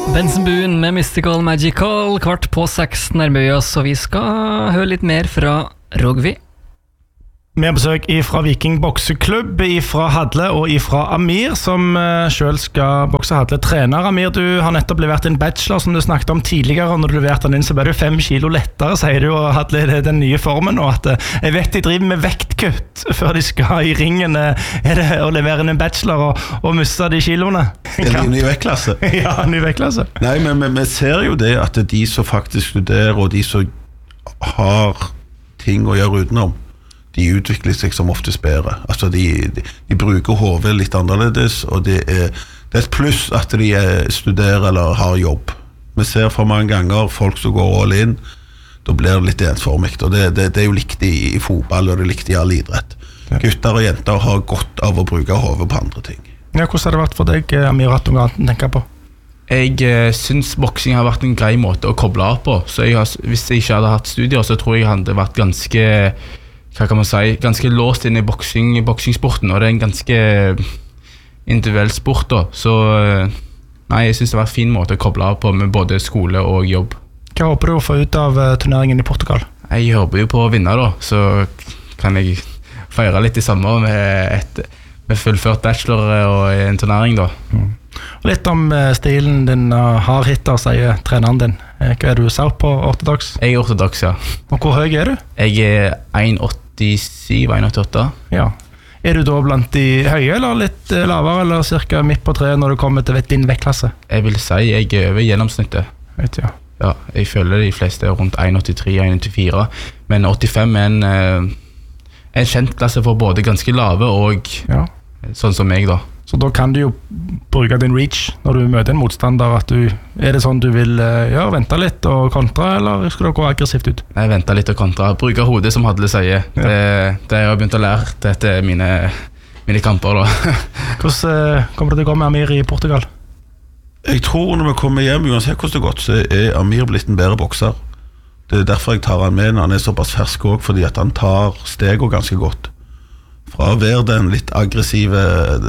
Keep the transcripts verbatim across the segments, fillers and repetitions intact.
Bensenbuen med Mystical Magical, kvart på seks nærmer vi oss, og vi skal høre litt mer fra Rogvi. Vi har besøk fra Viking bokseklubb, fra Hadle og fra Amir, som selv skal bokse Hadle. Trener Amir, du har nettopp levert en bachelor som du snakket om tidligere, og når du leverte den inn så ble du fem kilo lettere, sier du, og Hadle er den nye formen, og at jeg vet de driver med vektkutt før de skal i ringen. Er det å levere inn en bachelor og, og miste de kiloene? Er det en ny vektklasse? Ja, en ny vektklasse. Nei, men vi ser jo det at de som faktisk studerer, og de som har ting å gjøre utenom, de utvikler seg som oftest bedre. Altså de, de, de bruker hodet litt annerledes, og det er, det er et pluss at de studerer eller har jobb. Vi ser for mange ganger folk som går all in, da blir det litt ensformigt, og det, det, det er jo likt i, i fotball, og det er likt i all idrett. Ja. Gutter og jenter har godt av å bruke hodet på andre ting. Ja, hvordan har det vært for deg, Amir, at noe annet tenker på? Jeg eh, synes boksing har vært en grei måte å koble av på, så jeg har, hvis jeg ikke hadde hatt studier, så tror jeg det hadde vært ganske hva kan man si, ganske låst inn i boksing, boksingsporten, og det er en ganske individuell sport da, så nei, jeg synes det var en fin måte å koble av på med både skole og jobb. Hva håper du å få ut av turneringen i Portugal? Jeg håper jo på å vinne da, så kan jeg feire litt i sommer med, et, med fullført bachelor og en turnering da. Mm. Litt om stilen din, hard hitter, sier treneren din. Hva er du selv på ortodox? Jeg er ortodox, ja. Og hvor høy er du? Jeg er en åttisju, en åttiåtte. Ja. Er du da blant de høye, eller litt lavere, eller cirka midt på treet når du kommer til din vektklasse? Jeg vil si jeg er over gjennomsnittet. Vet jeg. Ja, jeg føler de fleste er rundt en åttitre, en åttifire, men åttifem er en, en kjent klasse for både ganske lave og ja. Sånn som meg da. Så da kan du jo bruke din reach når du møter en motstander, at du, er det sånn du vil gjøre, vente litt og kontra, eller skal du gå aggressivt ut? Nei, vente litt og kontra, bruke hodet som Hadle sier. Ja. Det, det har jeg begynt å lære etter mine, mine kamper da. Hvordan kommer det til å gå med Amir i Portugal? Jeg tror når vi kommer hjem, uansett hvordan det gått, så er Amir blitt en bedre bokser. Det er derfor jeg tar han med når han er såpass fersk også, fordi at han tar steget ganske godt. Fra å være den litt aggressive,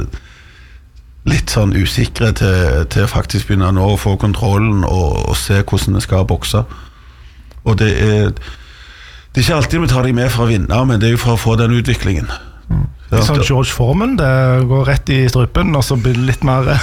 litt sånn usikre til, til faktisk begynne nå å få kontrollen og, og se hvordan det skal bokse. Og det er, det er ikke alltid vi tar de med for å vinne, men det er jo for å få den utviklingen. Mm. Det er sånn George Foreman, det går rett i strupen, og så blir det litt mer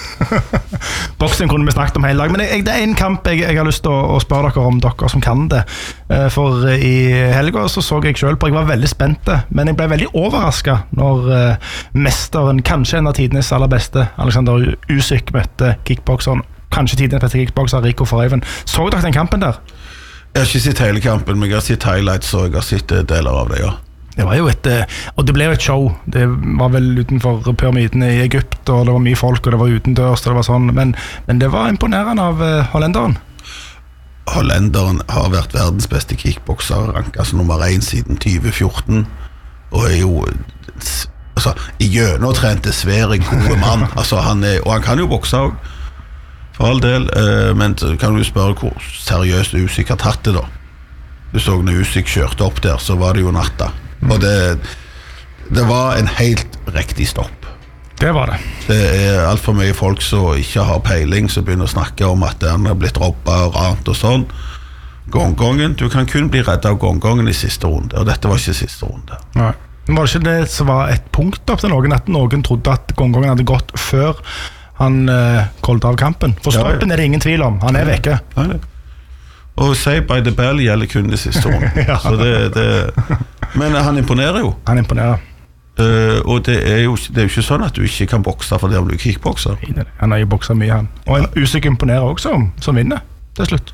boksing kunne vi snakket om hele dag, men jeg, det er en kamp jeg, jeg har lyst til å, å spørre dere om, dere som kan det, for i helga så så jeg selv på, jeg var veldig spent, men jeg ble veldig overrasket når uh, mesteren, kanskje en av tidenes aller beste, Alexander Usyk, møtte kickbokseren, kanskje tidenes beste kickbokser, Rico Verhoeven. Så dere den kampen der? Jeg har ikke sett hele kampen, men jeg har sett highlights, og jeg har sett deler av det, ja. Det var jo et, og det ble jo et show. Det var vel utenfor pyramidene i Egypt, og det var mye folk, og det var utendørs, og det var sånn, men, men det var imponerende av uh, hollenderen. Hollenderen har vært verdens beste kickbokser, ranket som nummer én siden tjue fjorten, og er jo altså, i gjennomtrente svære gode mann, altså, han er, og han kan jo bokse også, for all del, uh, men kan du spørre hvor seriøst Usyk har tatt det da? Du så når Usyk kjørte opp der, så var det jo natta. Og det, det var en helt riktig stopp. Det var det. Det er alt for mye folk som ikke har peiling, som begynner å snakke om at den har blitt robbet og rant og sånn. Gongongen, du kan kun bli redd av gongongen i siste runde, og dette var ikke siste runde. Nei. Men var det ikke det som var et punkt opp til noen, at noen trodde at gongongen hadde gått før han uh, koldet av kampen? For stoppen ja, ja. Er det ingen tvil om, han er vekke. Nei, nei. Og Say by the Bell gjelder kun det siste runde. ja. Så det, det Men han imponerer jo. Han imponerer. Uh, og det er, jo, det er jo ikke sånn at du ikke kan bokse for det om du kickbokser. Han har jo bokset mye, han. Og en Usyk imponerer også, som, som vinner til slutt.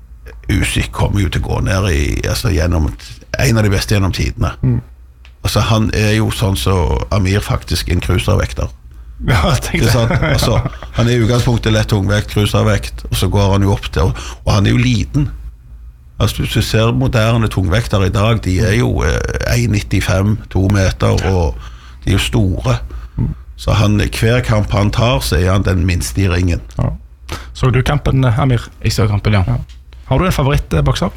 Usyk kommer jo til å gå ned i, altså, gjennom, en av de beste gjennom tidene. Mm. Altså, han er jo sånn som så Amir faktisk en cruiservekter. Ja, jeg tenkte det. Altså, han er i utgangspunktet lett tungvekt, cruiservekt, og så går han jo opp til, og, og han er jo liten. Altså, hvis du ser moderne tungvekter i dag, de er jo eh, en nittifem, to meter, og de er jo store. Så han, hver kamp han tar, så er han den minste i ringen. Ja. Så du kampen, Amir? Jeg så kampen, ja. ja. Har du en favorittbokser?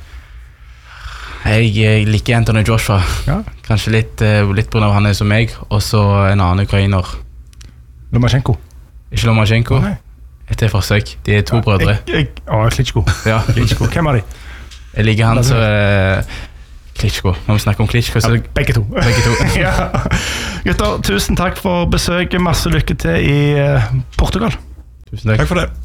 Jeg, jeg liker Anthony Joshua. Ja. Kanskje litt, litt på grunn av han er som meg, og så en annen ukrainer. Lomachenko? Ikke Lomachenko? Nei. etter forsøk. De er to ja, brødre. Jeg, jeg, å, Klitschko. Ja. Klitschko. Hvem er de? Jeg liker han så uh, Klitschko. Når vi snakker om Klitschko, så... Ja, begge to. Begge to. Ja. Gutter, tusen takk for besøket. Masse lykke til i uh, Portugal. Tusen takk. Takk for det.